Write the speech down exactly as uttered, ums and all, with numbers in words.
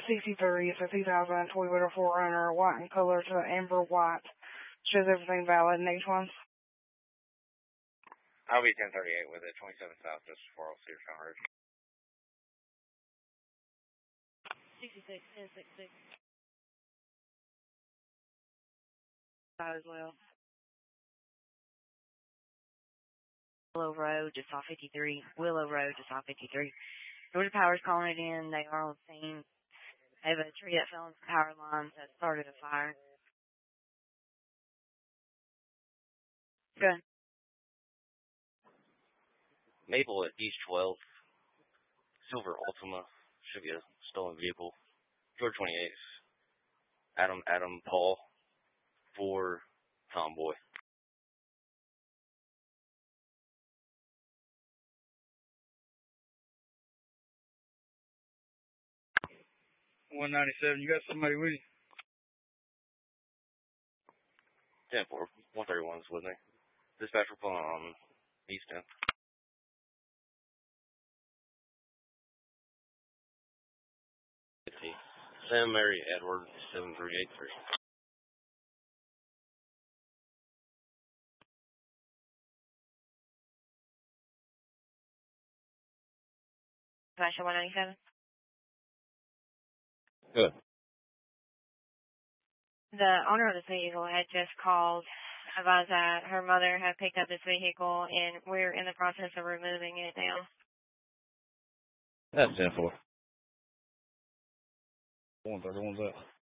sixty-three. It's a two thousand Toyota four runner, white in color to amber white. Shows everything valid in each one. I'll be ten thirty-eight with it, twenty-seven South, just four oh six Road. sixty-six, ten sixty-six. As well. Willow Road, just off fifty-three. Willow Road, just off fifty-three. Georgia Power's calling it in. They are on scene. They have a tree that fell on some power lines that started a fire. Good. Maple at East twelve. Silver Altima. Should be a stolen vehicle. George twenty-eight. Adam, Adam, Paul. For Tomboy. one ninety-seven, you got somebody with you? ten four, one thirty-one is with me. Dispatcher pulling on East ten. Sam Mary Edward, seven three eight three. Dispatcher one ninety-seven. Good. The owner of this vehicle had just called, advised that her mother had picked up this vehicle, and we're in the process of removing it now. That's ten four. one thirty-one's up.